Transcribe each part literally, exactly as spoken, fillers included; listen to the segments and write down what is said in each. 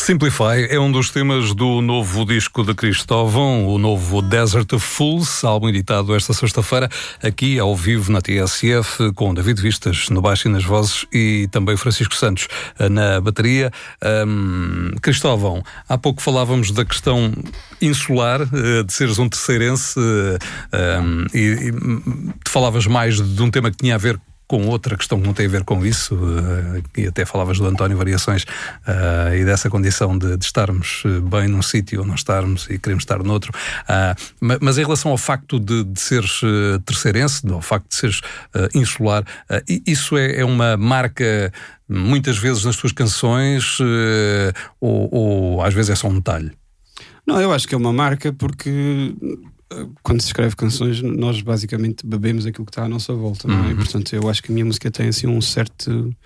Simplify é um dos temas do novo disco de Cristóvão, o novo Desert of Fools, álbum editado esta sexta-feira, aqui ao vivo na T S F, com David Vistas no baixo e nas vozes e também Francisco Santos na bateria. Um, Cristóvão, há pouco falávamos da questão insular, de seres um terceirense, um, e, e te falavas mais de um tema que tinha a ver com outra questão que não tem a ver com isso, uh, e até falavas do António Variações, uh, e dessa condição de, de estarmos bem num sítio ou não estarmos e queremos estar noutro. Uh, mas, mas em relação ao facto de, de seres uh, terceirense, ao facto de seres uh, insular, uh, isso é, é uma marca muitas vezes nas tuas canções, uh, ou, ou às vezes é só um detalhe? Não, eu acho que é uma marca porque quando se escreve canções, nós basicamente bebemos aquilo que está à nossa volta, não é? Uhum. Portanto, eu acho que a minha música tem assim um certo...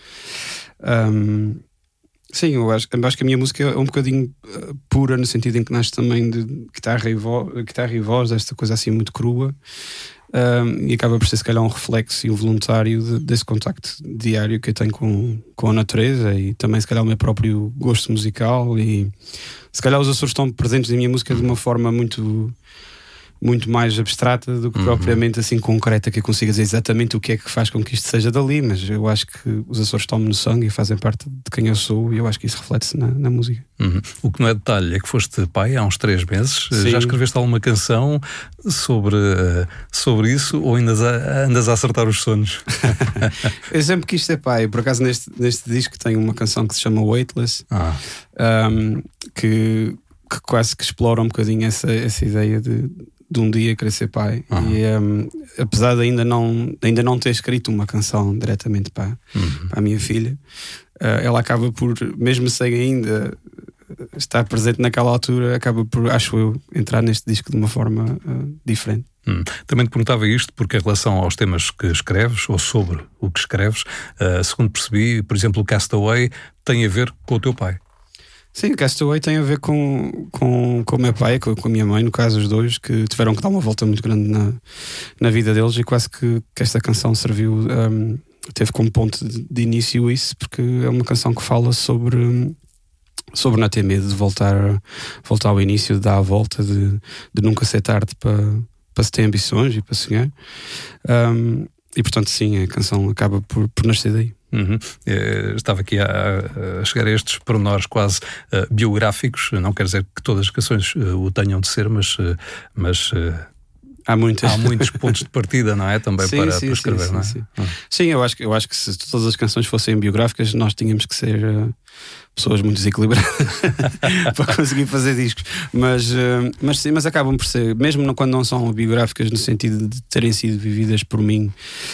Um, sim, eu acho, eu acho que a minha música é um bocadinho pura, no sentido em que nasce também de guitarra e voz, guitarra e voz, esta coisa assim muito crua, um, e acaba por ser se calhar um reflexo involuntário de, desse contacto diário que eu tenho com, com a natureza, e também se calhar o meu próprio gosto musical, e se calhar os Açores estão presentes na minha música de uma forma muito... muito mais abstrata do que uhum. propriamente assim concreta, que eu consiga dizer exatamente o que é que faz com que isto seja dali, mas eu acho que os Açores estão-me no sangue e fazem parte de quem eu sou, e eu acho que isso reflete-se na, na música. Uhum. O que não é detalhe é que foste pai há uns três meses. Sim. Já escreveste alguma canção sobre, sobre isso, ou ainda andas a acertar os sonhos? Eu sempre quis ser pai. Por acaso neste, neste disco tem uma canção que se chama Weightless, ah. um, que, que quase que explora um bocadinho essa, essa ideia de de um dia querer ser pai. Uhum. E um, apesar de ainda não, ainda não ter escrito uma canção diretamente para, uhum. para a minha filha, uh, ela acaba por, mesmo sem ainda estar presente naquela altura, acaba por, acho eu, entrar neste disco de uma forma uh, diferente. Hum. Também te perguntava isto porque, em relação aos temas que escreves, ou sobre o que escreves, uh, segundo percebi, por exemplo, o Castaway tem a ver com o teu pai. Sim, o Castaway tem a ver com, com, com o meu pai, com, com a minha mãe, no caso os dois, que tiveram que dar uma volta muito grande na, na vida deles, e quase que, que esta canção serviu, um, teve como ponto de, de início isso, porque é uma canção que fala sobre, sobre não ter medo de voltar, voltar ao início, de dar a volta, de, de nunca ser tarde para, para se ter ambições e para sonhar. Um, e portanto sim, a canção acaba por, por nascer daí. Uhum. Eu estava aqui a, a chegar a estes pormenores quase uh, biográficos. Não quer dizer que todas as canções uh, o tenham de ser, mas, uh, mas uh, há, muitas. há muitos pontos de partida, não é? Também sim, para, sim, para escrever, sim, não é? Sim, sim. Uhum. Sim, eu acho, eu acho que se todas as canções fossem biográficas, nós tínhamos que ser uh, pessoas muito desequilibradas para conseguir fazer discos. Mas, uh, mas sim, mas acabam por ser, mesmo quando não são biográficas, no sentido de terem sido vividas por mim,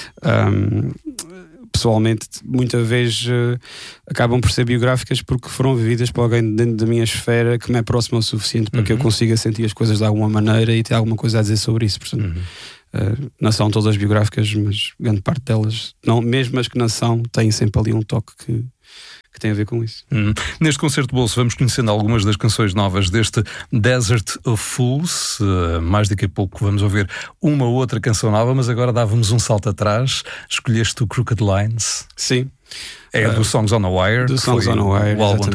um, pessoalmente, muitas vezes uh, acabam por ser biográficas porque foram vividas por alguém dentro da minha esfera que me é próximo o suficiente para uhum. que eu consiga sentir as coisas de alguma maneira e ter alguma coisa a dizer sobre isso. Portanto, uhum. uh, não são todas biográficas, mas grande parte delas, não, mesmo as que não são, têm sempre ali um toque que, que tem a ver com isso. Hum. Neste concerto bolso vamos conhecendo algumas das canções novas deste Desert of Fools. Uh, mais daqui a pouco vamos ouvir uma ou outra canção nova, mas agora dávamos um salto atrás. Escolheste o Crooked Lines. Sim. É uh, do Songs on the Wire. Do Songs on the Wire, o álbum